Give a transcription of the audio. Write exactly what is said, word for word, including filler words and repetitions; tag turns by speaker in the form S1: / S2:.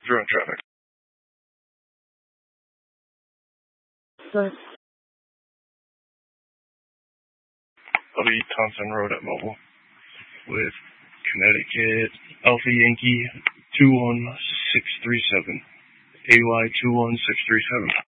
S1: Through traffic.
S2: Sir.
S1: Lee Thompson Road at Mobile with Connecticut Alpha Yankee two one six three seven. A Y two one six three seven.